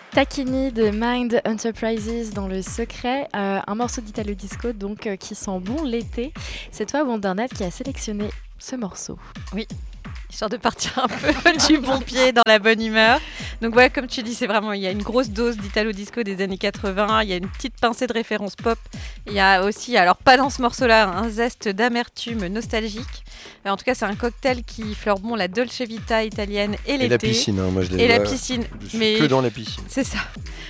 Tacchini de Mind Enterprises dans le secret, un morceau d'Italo Disco donc qui sent bon l'été. C'est toi Wondernatt qui a sélectionné ce morceau. Oui, histoire de partir un peu du bon pied dans la bonne humeur. Donc ouais, comme tu dis, c'est vraiment, il y a une grosse dose d'Italo Disco des années 80, il y a une petite pincée de références pop. Il y a aussi, alors pas dans ce morceau-là, un zeste d'amertume nostalgique. En tout cas, c'est un cocktail qui fleure bon la Dolce Vita italienne et l'été. Et la piscine, hein, moi je l'ai. Et la piscine, mais que dans la piscine. C'est ça.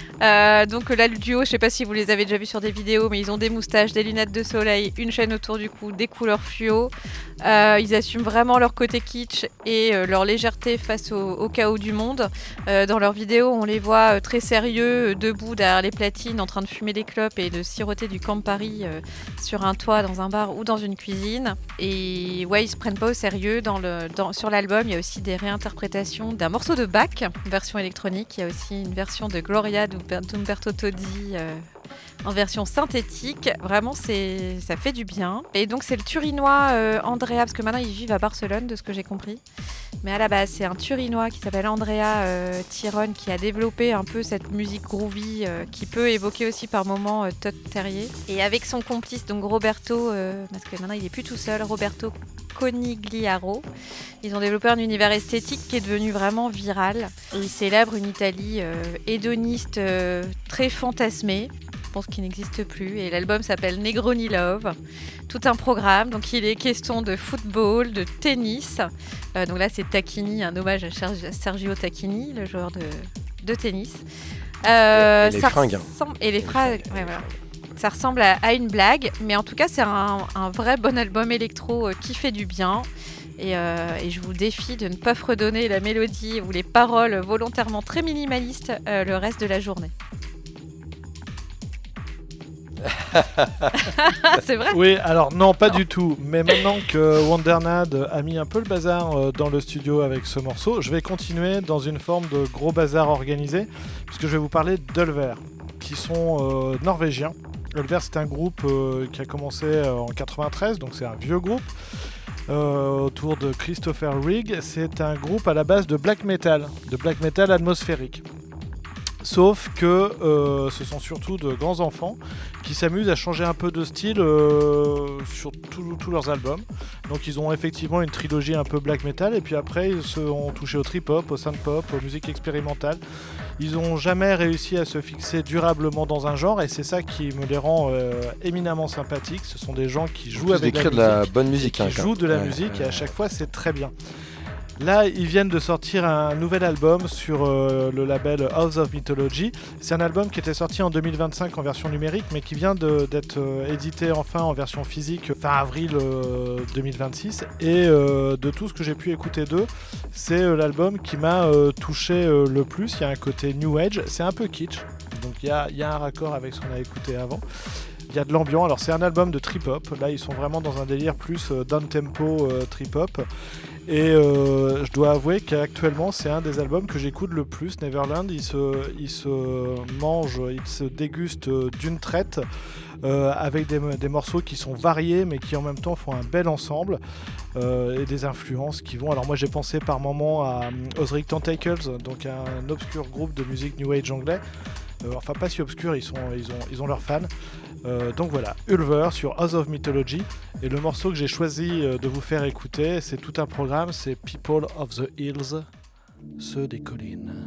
Donc là, le duo, je sais pas si vous les avez déjà vus sur des vidéos, mais ils ont des moustaches, des lunettes de soleil, une chaîne autour du cou, des couleurs fluo. Ils assument vraiment leur côté kitsch et leur légèreté face au chaos du monde. Dans leurs vidéos, on les voit très sérieux, debout derrière les platines, en train de fumer des clopes et de siroter du Campari sur un toit, dans un bar ou dans une cuisine. Et ouais, ils se prennent pas au sérieux. Sur l'album, il y a aussi des réinterprétations d'un morceau de Bach, version électronique. Il y a aussi une version de Gloria d'Umberto Tozzi en version synthétique. Vraiment, ça fait du bien. Et donc, c'est le Turinois Andrea, parce que maintenant, ils vivent à Barcelone, de ce que j'ai compris. Mais à la base, c'est un Turinois qui s'appelle Andrea Tirone qui a développé un peu cette musique groovy qui peut évoquer aussi par moments Todd Terje. Et avec son complice, donc Roberto, parce que maintenant, il n'est plus tout seul, Roberto Conigliaro. Ils ont développé un univers esthétique qui est devenu vraiment viral. Ils célèbrent une Italie hédoniste très fantasmée. Je pense qu'il n'existe plus. Et l'album s'appelle Negroni Love. Tout un programme. Donc il est question de football, de tennis. Donc là c'est Tacchini, un hommage à Sergio Tacchini, le joueur de tennis. Et les fringues. Et les fringues. Ouais, voilà. Ça ressemble à une blague, mais en tout cas c'est un vrai bon album électro qui fait du bien. Et je vous défie de ne pas fredonner la mélodie ou les paroles volontairement très minimalistes le reste de la journée. C'est vrai ? Oui, alors non, pas du tout. Mais maintenant que Wondernatt a mis un peu le bazar dans le studio avec ce morceau, je vais continuer dans une forme de gros bazar organisé, puisque je vais vous parler d'Ulver, qui sont norvégiens. Ulver, c'est un groupe qui a commencé en 93, donc c'est un vieux groupe, autour de Christopher Rigg. C'est un groupe à la base de black metal atmosphérique. Sauf que ce sont surtout de grands enfants qui s'amusent à changer un peu de style sur tous leurs albums. Donc ils ont effectivement une trilogie un peu black metal, et puis après ils se ont touché au trip-hop, au synth-pop, aux musiques expérimentales. Ils n'ont jamais réussi à se fixer durablement dans un genre, et c'est ça qui me les rend éminemment sympathiques. Ce sont des gens qui jouent avec la musique, de la bonne musique, qui jouent de la musique, et à chaque fois c'est très bien. Là, ils viennent de sortir un nouvel album sur le label House of Mythology. C'est un album qui était sorti en 2025 en version numérique, mais qui vient d'être édité enfin en version physique fin avril 2026. Et de tout ce que j'ai pu écouter d'eux, c'est l'album qui m'a touché le plus. Il y a un côté New Age, c'est un peu kitsch, donc il y a un raccord avec ce qu'on a écouté avant. Il y a de l'ambiance. Alors c'est un album de trip-hop. Là, ils sont vraiment dans un délire plus down-tempo trip-hop. Et je dois avouer qu'actuellement, c'est un des albums que j'écoute le plus. Neverland, il se déguste d'une traite avec des morceaux qui sont variés, mais qui en même temps font un bel ensemble et des influences qui vont. Alors moi, j'ai pensé par moments à Osric Tentacles, donc un obscur groupe de musique New Age anglais. Enfin, pas si obscur, ils ont leurs fans. Donc voilà, Ulver sur House of Mythology, et le morceau que j'ai choisi de vous faire écouter, c'est tout un programme, c'est People of the Hills, ceux des collines.